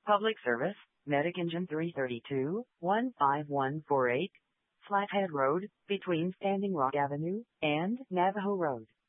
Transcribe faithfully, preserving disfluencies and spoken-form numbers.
Public Service, Medic Engine three thirty-two, one five one four eight, Flathead Road, between Standing Rock Avenue and Navajo Road.